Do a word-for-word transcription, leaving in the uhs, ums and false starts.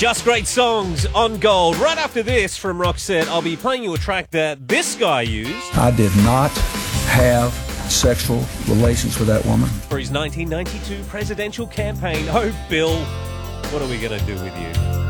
Just great songs on Gold. Right after this from Roxette, I'll be playing you a track that this guy used. I did not have sexual relations with that woman. For his nineteen ninety-two presidential campaign. Oh, Bill, what are we going to do with you?